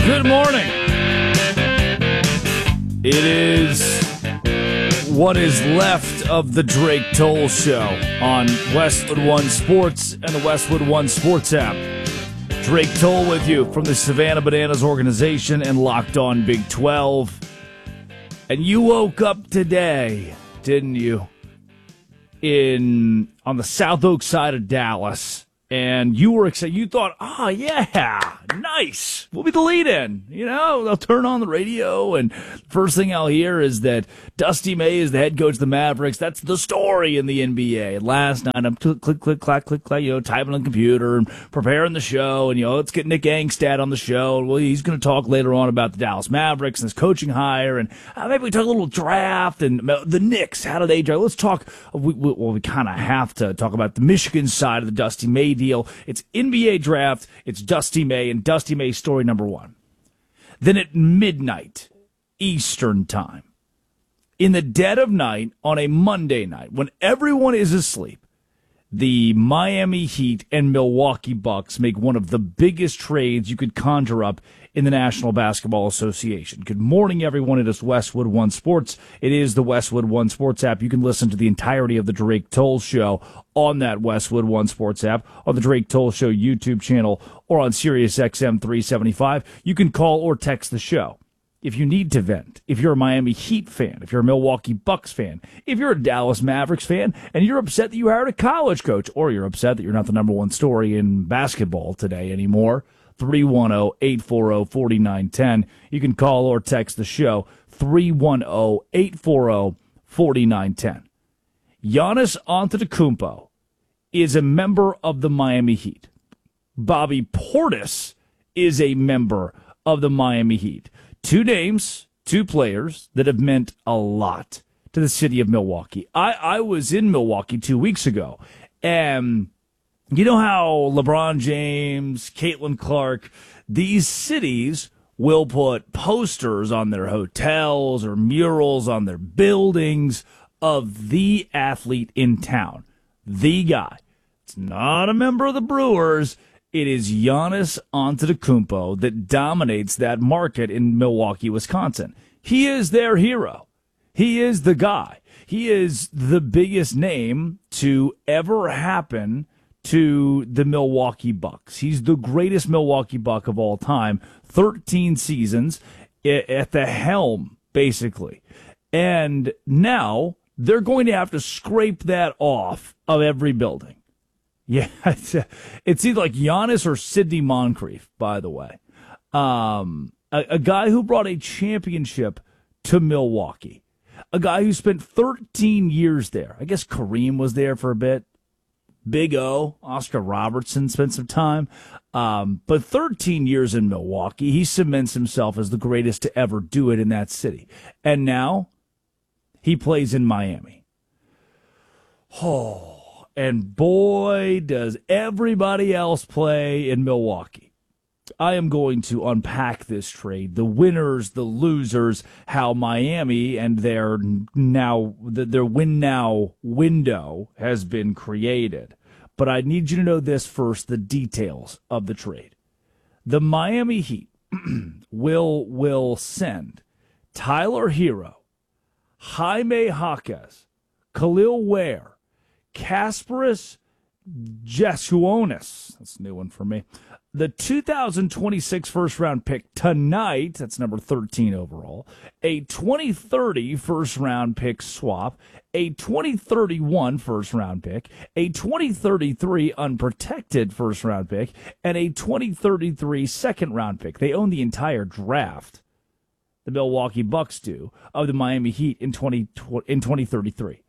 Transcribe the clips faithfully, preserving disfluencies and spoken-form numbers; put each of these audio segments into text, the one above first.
Good morning. It is what is left of the Drake Toll Show on Westwood One Sports and the Westwood One Sports app. Drake Toll with you from the Savannah Bananas organization and Locked On Big twelve. And you woke up today, didn't you, in on the South Oak side of Dallas, and you were excited. You thought, oh, yeah, nice. We'll be the lead-in. You know, they'll turn on the radio, and first thing I'll hear is that Dusty May is the head coach of the Mavericks. That's the story in the N B A. And last night, I'm click, click, click, clack, click, clack, you know, typing on the computer and preparing the show, and, you know, let's get Nick Angstad on the show. Well, he's going to talk later on about the Dallas Mavericks and his coaching hire, and uh, maybe we talk a little draft, and the Knicks, how do they draft? Let's talk, we, we, well, we kind of have to talk about the Michigan side of the Dusty May deal. It's N B A draft, it's Dusty May, and Dusty May story number one. Then at midnight, Eastern time, in the dead of night on a Monday night, when everyone is asleep, the Miami Heat and Milwaukee Bucks make one of the biggest trades you could conjure up in the National Basketball Association. Good morning, everyone. It is Westwood One Sports. It is the Westwood One Sports app. You can listen to the entirety of the Drake Toll Show on that Westwood One Sports app, on the Drake Toll Show YouTube channel, or on Sirius X M three seventy-five. You can call or text the show. If you need to vent, if you're a Miami Heat fan, if you're a Milwaukee Bucks fan, if you're a Dallas Mavericks fan, and you're upset that you hired a college coach, or you're upset that you're not the number one story in basketball today anymore, three one zero, eight four zero, four nine one zero. You can call or text the show, three one zero, eight four zero, four nine one zero. Giannis Antetokounmpo is a member of the Miami Heat. Bobby Portis is a member of the Miami Heat. Two names, two players that have meant a lot to the city of Milwaukee. I, I was in Milwaukee two weeks ago, and you know how LeBron James, Caitlin Clark, these cities will put posters on their hotels or murals on their buildings of the athlete in town, the guy. It's not a member of the Brewers. It is Giannis Antetokounmpo that dominates that market in Milwaukee, Wisconsin. He is their hero. He is the guy. He is the biggest name to ever happen to the Milwaukee Bucks. He's the greatest Milwaukee Buck of all time. thirteen seasons at the helm, basically. And now they're going to have to scrape that off of every building. Yeah, it's, it's either like Giannis or Sidney Moncrief, by the way. Um, a, a guy who brought a championship to Milwaukee. A guy who spent thirteen years there. I guess Kareem was there for a bit. Big O, Oscar Robertson spent some time. Um, but thirteen years in Milwaukee, he cements himself as the greatest to ever do it in that city. And now he plays in Miami. Oh. And boy, does everybody else play in Milwaukee. I am going to unpack this trade, the winners, the losers, how Miami and their now their win now window has been created. But I need you to know this first, the details of the trade. The Miami Heat will will send Tyler Hero, Jaime Jaquez, Khalil Ware, Kasparas Jesuonis, that's a new one for me, the two thousand twenty-six first-round pick tonight, that's number thirteen overall, a twenty thirty first-round pick swap, a twenty thirty-one first-round pick, a twenty thirty-three unprotected first-round pick, and a twenty thirty-three second-round pick. They own the entire draft, the Milwaukee Bucks do, of the Miami Heat in twenty in twenty thirty-three.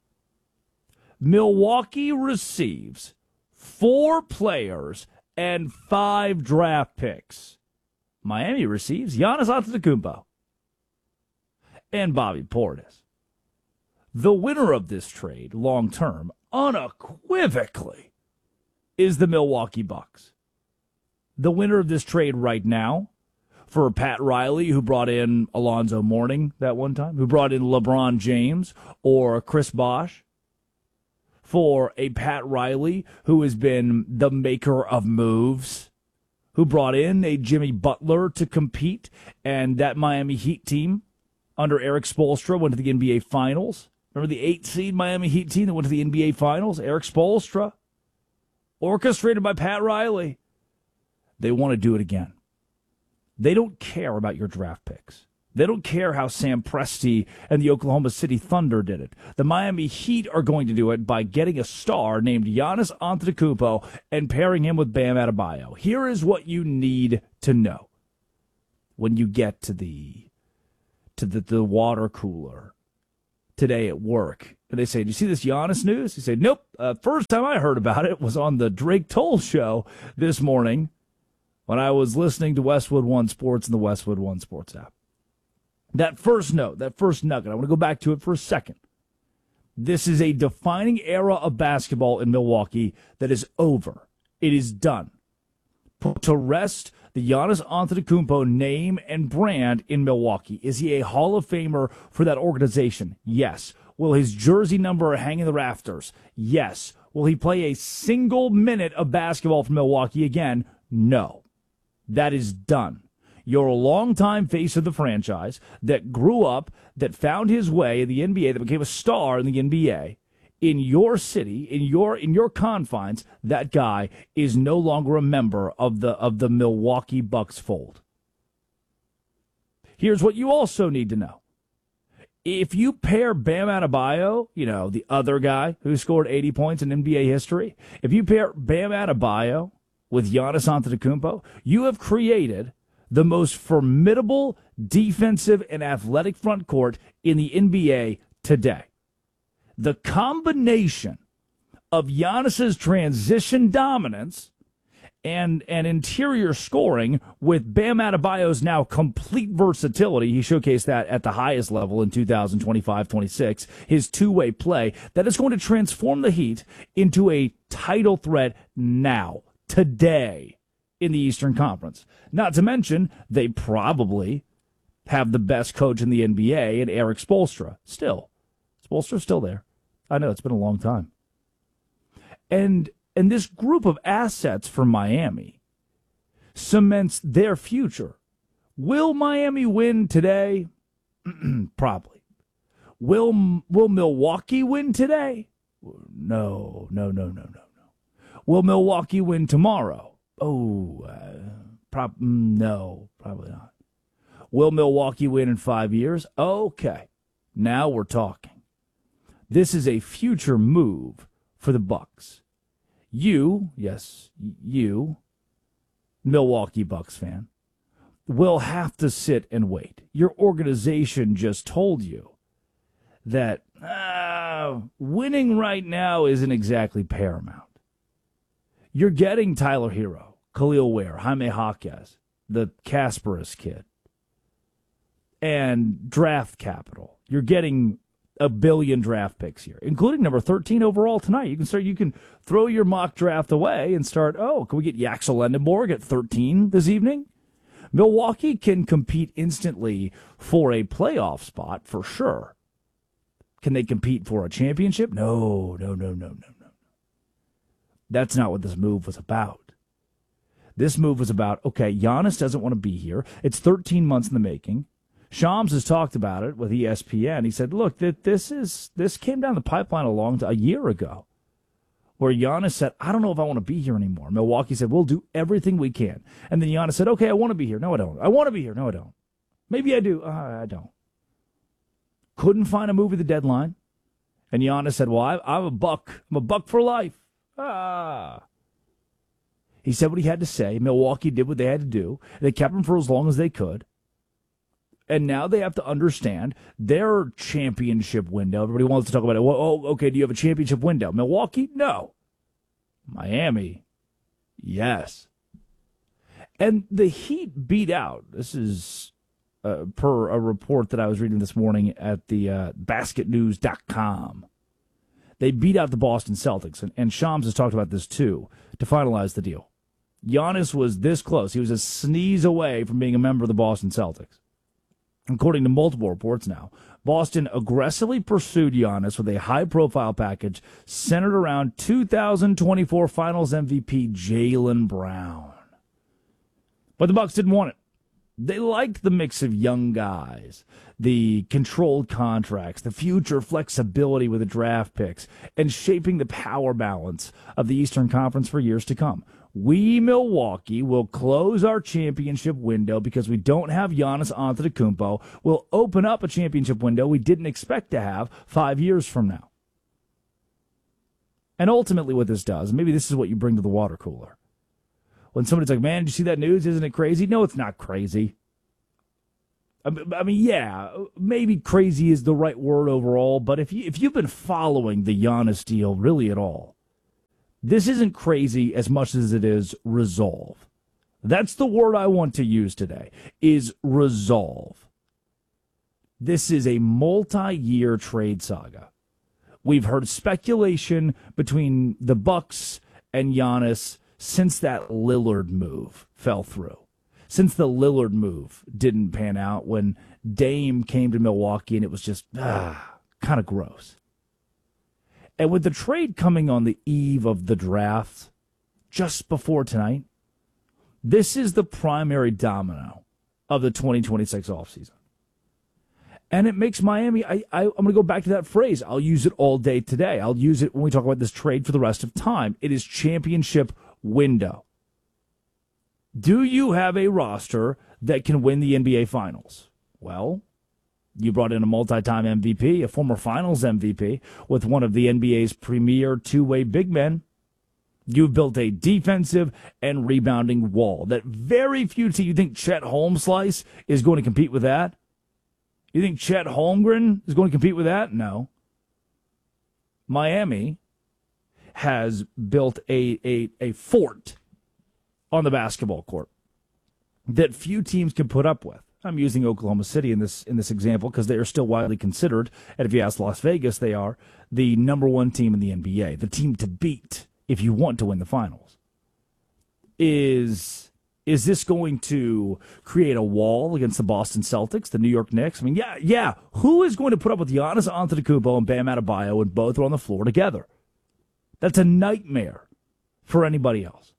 Milwaukee receives four players and five draft picks. Miami receives Giannis Antetokounmpo and Bobby Portis. The winner of this trade, long term, unequivocally, is the Milwaukee Bucks. The winner of this trade right now, for Pat Riley, who brought in Alonzo Mourning that one time, who brought in LeBron James or Chris Bosh, for a Pat Riley who has been the maker of moves who brought in a Jimmy Butler to compete, and that Miami Heat team under Eric Spoelstra went to the N B A Finals. Remember the eight seed Miami Heat team that went to the N B A Finals? Eric Spoelstra, orchestrated by Pat Riley. They want to do it again. They don't care about your draft picks. They don't care how Sam Presti and the Oklahoma City Thunder did it. The Miami Heat are going to do it by getting a star named Giannis Antetokounmpo and pairing him with Bam Adebayo. Here is what you need to know when you get to the to the, the water cooler today at work. And they say, do you see this Giannis news? You say, nope. Uh, first time I heard about it was on the Drake Toll show this morning when I was listening to Westwood One Sports and the Westwood One Sports app. That first note, that first nugget, I want to go back to it for a second. This is a defining era of basketball in Milwaukee that is over. It is done. Put to rest the Giannis Antetokounmpo name and brand in Milwaukee. Is he a Hall of Famer for that organization? Yes. Will his jersey number hang in the rafters? Yes. Will he play a single minute of basketball for Milwaukee again? No. That is done. You're a longtime face of the franchise that grew up, that found his way in the N B A, that became a star in the N B A. In your city, in your in your confines, that guy is no longer a member of the of the Milwaukee Bucks fold. Here's what you also need to know. If you pair Bam Adebayo, you know, the other guy who scored eighty points in N B A history, if you pair Bam Adebayo with Giannis Antetokounmpo, you have created the most formidable defensive and athletic front court in the N B A today. The combination of Giannis's transition dominance and, and interior scoring with Bam Adebayo's now complete versatility, he showcased that at the highest level in two thousand twenty-five twenty-six, his two-way play, that is going to transform the Heat into a title threat now, today, in the Eastern Conference. Not to mention, they probably have the best coach in the N B A in Eric Spoelstra. Still. Spoelstra's still there. I know, it's been a long time. And and this group of assets for Miami cements their future. Will Miami win today? Probably. Will Will Milwaukee win today? No, no, no, no, no, no. Will Milwaukee win tomorrow? Oh, uh, prob- no, probably not. Will Milwaukee win in five years? Okay, now we're talking. This is a future move for the Bucks. You, yes, you, Milwaukee Bucks fan, will have to sit and wait. Your organization just told you that uh, winning right now isn't exactly paramount. You're getting Tyler Hero, Khalil Ware, Jaime Jaquez, the Kasparis kid, and draft capital. You're getting a billion draft picks here, including number thirteen overall tonight. You can start. You can throw your mock draft away and start. Oh, can we get Yaxel Lendenborg at thirteen this evening? Milwaukee can compete instantly for a playoff spot for sure. Can they compete for a championship? No, no, no, no, no, no. That's not what this move was about. This move was about, okay, Giannis doesn't want to be here. It's thirteen months in the making. Shams has talked about it with E S P N. He said, look, that this is this came down the pipeline a long a year ago, where Giannis said, I don't know if I want to be here anymore. Milwaukee said, we'll do everything we can. And then Giannis said, okay, I want to be here. No, I don't. I want to be here. No, I don't. Maybe I do. Uh, I don't. Couldn't find a move at the deadline. And Giannis said, well, I, I'm a buck. I'm a buck for life. Ah. He said what he had to say. Milwaukee did what they had to do. They kept him for as long as they could. And now they have to understand their championship window. Everybody wants to talk about it. Well, oh, okay, do you have a championship window? Milwaukee? No. Miami? Yes. And the Heat beat out. This is uh, per a report that I was reading this morning at the uh, basket news dot com. They beat out the Boston Celtics, and, and Shams has talked about this too, to finalize the deal. Giannis was this close. He was a sneeze away from being a member of the Boston Celtics. According to multiple reports now, Boston aggressively pursued Giannis with a high-profile package centered around two thousand twenty-four Finals M V P Jaylen Brown. But the Bucks didn't want it. They liked the mix of young guys, the controlled contracts, the future flexibility with the draft picks, and shaping the power balance of the Eastern Conference for years to come. We, Milwaukee, will close our championship window because we don't have Giannis Antetokounmpo. We'll open up a championship window we didn't expect to have five years from now. And ultimately what this does, maybe this is what you bring to the water cooler. When somebody's like, man, did you see that news? Isn't it crazy? No, it's not crazy. I mean, yeah, maybe crazy is the right word overall, but if, you, if you've been following the Giannis deal really at all, this isn't crazy as much as it is resolve. That's the word I want to use today, is resolve. This is a multi-year trade saga. We've heard speculation between the Bucks and Giannis since that Lillard move fell through. Since the Lillard move didn't pan out when Dame came to Milwaukee and it was just ah, kind of gross. And with the trade coming on the eve of the draft, just before tonight, this is the primary domino of the twenty twenty-six offseason. And it makes Miami, I, I, I'm going to go back to that phrase. I'll use it all day today. I'll use it when we talk about this trade for the rest of time. It is championship window. Do you have a roster that can win the N B A Finals? Well, you brought in a multi-time M V P, a former Finals M V P, with one of the N B A's premier two-way big men. You've built a defensive and rebounding wall that very few teams. You think Chet Holmslice is going to compete with that? You think Chet Holmgren is going to compete with that? No. Miami has built a, a, a fort on the basketball court that few teams can put up with. I'm using Oklahoma City in this in this example because they are still widely considered, and if you ask Las Vegas, they are the number one team in the N B A, the team to beat if you want to win the finals. Is is this going to create a wall against the Boston Celtics, the New York Knicks? I mean, yeah, yeah. Who is going to put up with Giannis Antetokounmpo and Bam Adebayo when both are on the floor together? That's a nightmare for anybody else.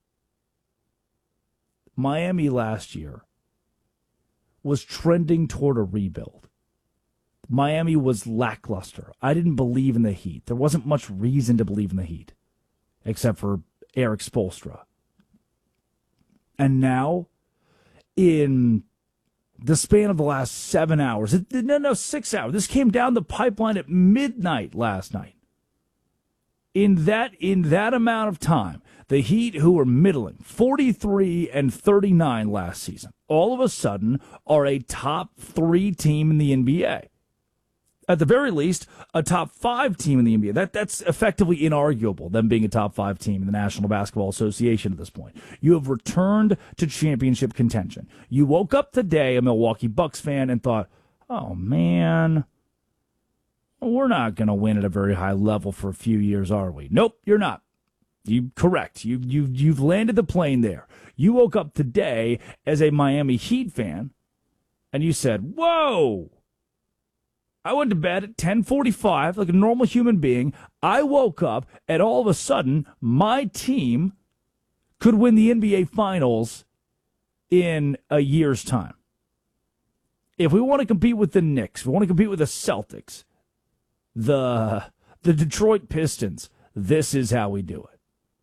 Miami last year was trending toward a rebuild. Miami was lackluster. I didn't believe in the Heat. There wasn't much reason to believe in the Heat, except for Eric Spoelstra. And now, in the span of the last seven hours, no, no, six hours, this came down the pipeline at midnight last night. In that, in that amount of time, the Heat, who were middling, forty-three and thirty-nine last season, all of a sudden are a top three team in the N B A. At the very least, a top five team in the N B A. That, that's effectively inarguable, them being a top five team in the National Basketball Association at this point. You have returned to championship contention. You woke up today, a Milwaukee Bucks fan, and thought, oh, man, we're not going to win at a very high level for a few years, are we? Nope, you're not. You correct. You you you've landed the plane there. You woke up today as a Miami Heat fan, and you said, "Whoa!" I went to bed at ten forty-five like a normal human being. I woke up, and all of a sudden, my team could win the N B A Finals in a year's time. If we want to compete with the Knicks, if we want to compete with the Celtics, the the Detroit Pistons, this is how we do it.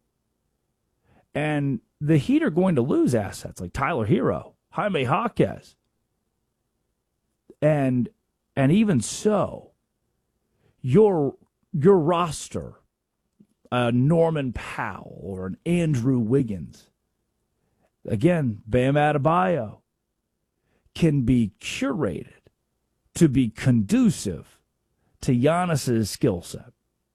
And the Heat are going to lose assets like Tyler Hero, Jaime Jaquez. And and even so, your your roster, uh, Norman Powell or an Andrew Wiggins, again, Bam Adebayo, can be curated to be conducive to Giannis's skill set.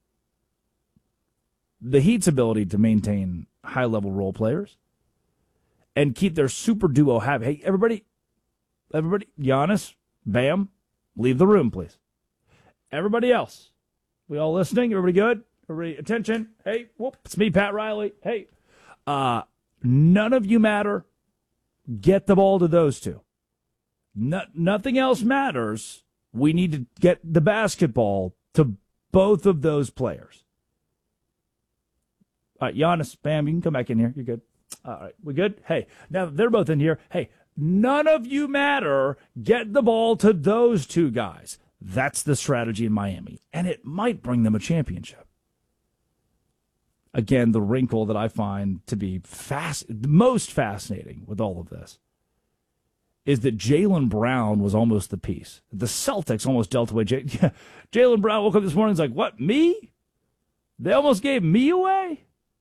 The Heat's ability to maintain high-level role players and keep their super duo happy. Hey, everybody, everybody, Giannis, Bam, leave the room, please. Everybody else, we all listening? Everybody good? Everybody, attention. Hey, whoop, it's me, Pat Riley. Hey, uh, none of you matter. Get the ball to those two. No, nothing else matters. We need to get the basketball to both of those players. All right, Giannis, Bam, you can come back in here. You're good. All right, we good? Hey, now they're both in here. Hey, none of you matter. Get the ball to those two guys. That's the strategy in Miami, and it might bring them a championship. Again, the wrinkle that I find to be fast, the most fascinating with all of this is that Jaylen Brown was almost the piece. The Celtics almost dealt away. J- Jaylen Brown woke up this morning and was like, what, me? They almost gave me away?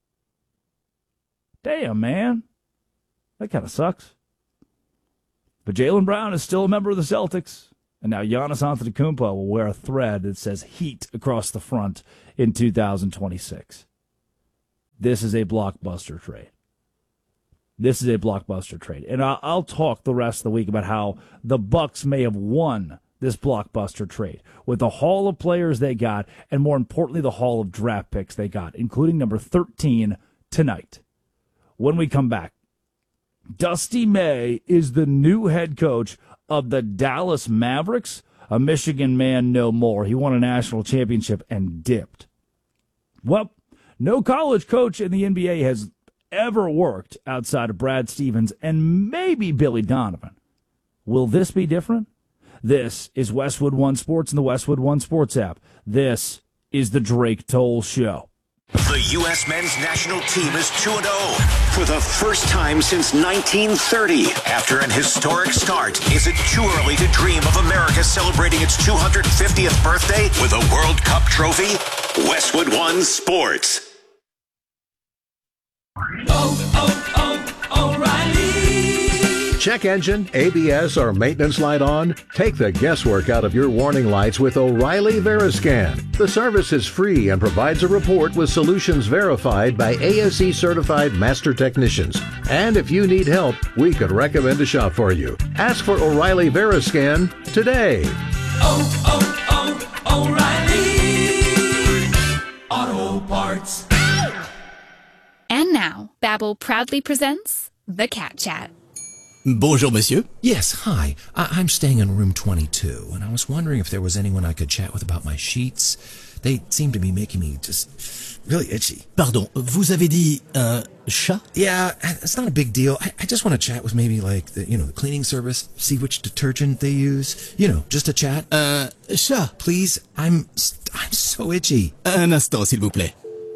Damn, man. That kind of sucks. But Jaylen Brown is still a member of the Celtics. And now Giannis Antetokounmpo will wear a thread that says Heat across the front in two thousand twenty-six. This is a blockbuster trade. This is a blockbuster trade. And I'll, I'll talk the rest of the week about how the Bucks may have won this blockbuster trade with the haul of players they got, and more importantly, the haul of draft picks they got, including number thirteen tonight. When we come back, Dusty May is the new head coach of the Dallas Mavericks, a Michigan man no more. He won a national championship and dipped. Well, no college coach in the N B A has ever worked outside of Brad Stevens and maybe Billy Donovan. Will this be different? This is Westwood One Sports and the Westwood One Sports app. This is the Drake Toll Show. The U S men's national team is two and oh for the first time since nineteen thirty. After an historic start, is it too early to dream of America celebrating its two hundred fiftieth birthday with a World Cup trophy? Westwood One Sports. Oh, oh, oh, O'Reilly. Check engine, A B S, or maintenance light on? Take the guesswork out of your warning lights with O'Reilly Veriscan. The service is free and provides a report with solutions verified by A S E certified master technicians. And if you need help, we could recommend a shop for you. Ask for O'Reilly Veriscan today. Oh, oh, oh, O'Reilly Auto Parts. And now, Babbel proudly presents The Cat Chat. Bonjour, monsieur. Yes, hi. I- I'm staying in room twenty-two, and I was wondering if there was anyone I could chat with about my sheets. They seem to be making me just really itchy. Pardon, vous avez dit un chat? Yeah, it's not a big deal. I, I just want to chat with maybe like the, you know, the cleaning service, see which detergent they use. You know, just a chat. Un chat? Please, I'm I'm so itchy. Un instant, s'il vous plaît.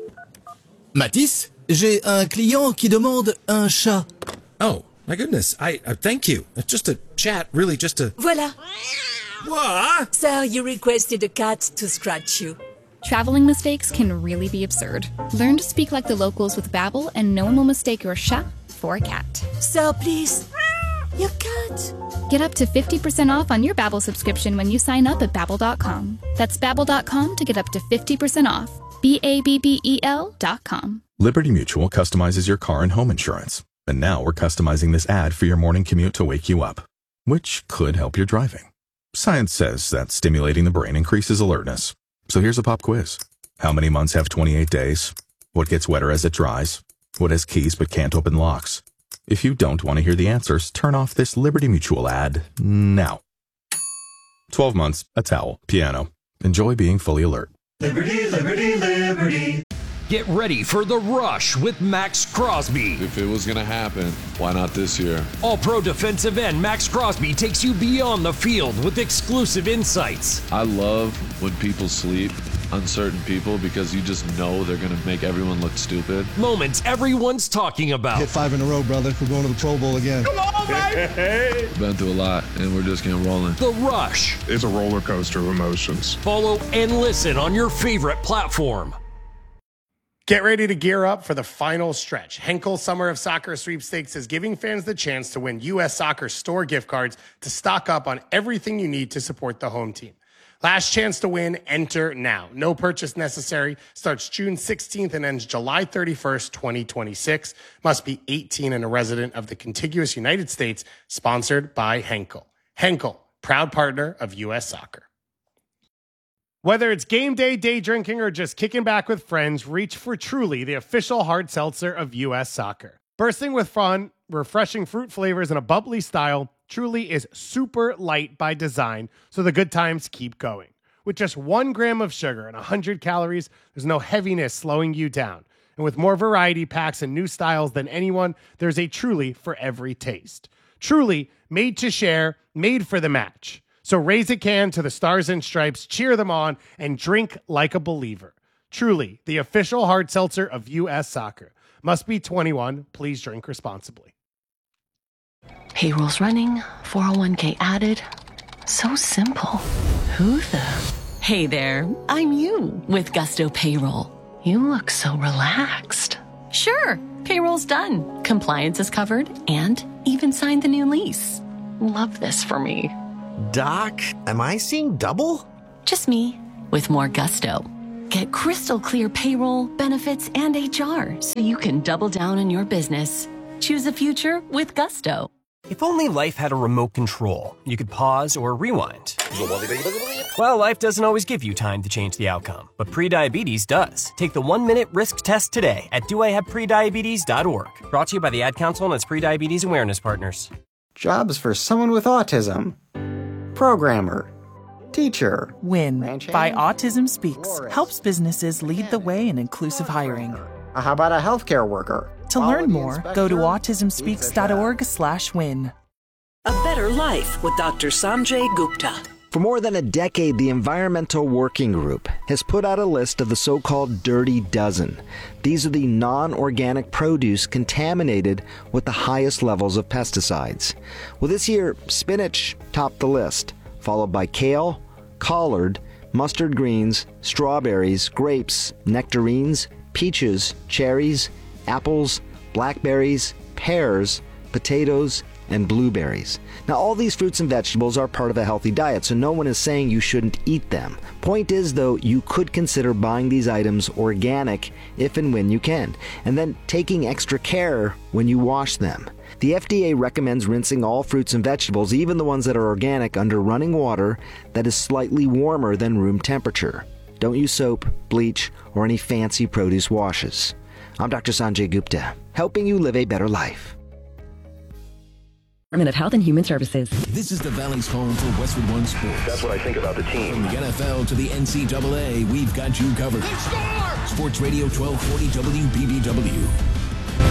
Mathis, j'ai un client qui demande un chat. Oh. My goodness, I uh, thank you. It's just a chat, really, just a... Voila. What? Sir, you requested a cat to scratch you. Traveling mistakes can really be absurd. Learn to speak like the locals with Babbel, and no one will mistake your chat for a cat. Sir, please. Your cat. Get up to fifty percent off on your Babbel subscription when you sign up at Babbel dot com. That's Babbel dot com to get up to fifty percent off. B A B B E L dot com. Liberty Mutual customizes your car and home insurance. And now we're customizing this ad for your morning commute to wake you up, which could help your driving. Science says that stimulating the brain increases alertness. So here's a pop quiz. How many months have twenty-eight days? What gets wetter as it dries? What has keys but can't open locks? If you don't want to hear the answers, turn off this Liberty Mutual ad now. twelve months, a towel, piano. Enjoy being fully alert. Liberty, liberty, liberty. Get ready for The Rush with Max Crosby. If it was going to happen, why not this year? All-pro defensive end Max Crosby takes you beyond the field with exclusive insights. I love when people sleep on certain people because you just know they're going to make everyone look stupid. Moments everyone's talking about. Hit five in a row, brother. We're going to the Pro Bowl again. Come on, baby! Been through a lot, and we're just getting rolling. The Rush. It's a roller coaster of emotions. Follow and listen on your favorite platform. Get ready to gear up for the final stretch. Henkel Summer of Soccer Sweepstakes is giving fans the chance to win U S Soccer store gift cards to stock up on everything you need to support the home team. Last chance to win, enter now. No purchase necessary. Starts June sixteenth and ends July thirty-first, twenty twenty-six. Must be eighteen and a resident of the contiguous United States. Sponsored by Henkel. Henkel, proud partner of U S Soccer. Whether it's game day, day drinking, or just kicking back with friends, reach for Truly, the official hard seltzer of U S Soccer. Bursting with fun, refreshing fruit flavors, and a bubbly style, Truly is super light by design, so the good times keep going. With just one gram of sugar and one hundred calories, there's no heaviness slowing you down. And with more variety packs and new styles than anyone, there's a Truly for every taste. Truly, made to share, made for the match. So raise a can to the Stars and Stripes, cheer them on, and drink like a believer. Truly, the official hard seltzer of U S Soccer. Must be twenty-one. Please drink responsibly. Payroll's running, four oh one k added. So simple. Who the? Hey there, I'm you with Gusto Payroll. You look so relaxed. Sure, payroll's done. Compliance is covered and even signed the new lease. Love this for me. Doc, am I seeing double? Just me with more gusto. Get crystal clear payroll, benefits, and H R so you can double down on your business. Choose a future with Gusto. If only life had a remote control, you could pause or rewind. Well, life doesn't always give you time to change the outcome, but prediabetes does. Take the one-minute risk test today at do I have prediabetes dot org. Brought to you by the Ad Council and its prediabetes awareness partners. Jobs for someone with autism. Programmer. Teacher. WIN by Autism Speaks helps businesses lead the way in inclusive hiring. How about a healthcare worker? To learn more, go to autism speaks dot org slash win. A better life with Doctor Sanjay Gupta. For more than a decade, the Environmental Working Group has put out a list of the so-called Dirty Dozen. These are the non-organic produce contaminated with the highest levels of pesticides. Well, this year, spinach topped the list, followed by kale, collard, mustard greens, strawberries, grapes, nectarines, peaches, cherries, apples, blackberries, pears, potatoes, and blueberries. Now, all these fruits and vegetables are part of a healthy diet, so no one is saying you shouldn't eat them. Point is, though, you could consider buying these items organic if and when you can, and then taking extra care when you wash them. The F D A recommends rinsing all fruits and vegetables, even the ones that are organic, under running water that is slightly warmer than room temperature. Don't use soap, bleach, or any fancy produce washes. I'm Doctor Sanjay Gupta, helping you live a better life. Department of Health and Human Services. This is the Valley's home for Westwood One Sports. That's what I think about the team. From the N F L to the N C double A, we've got you covered. Sports Radio twelve forty W B B W.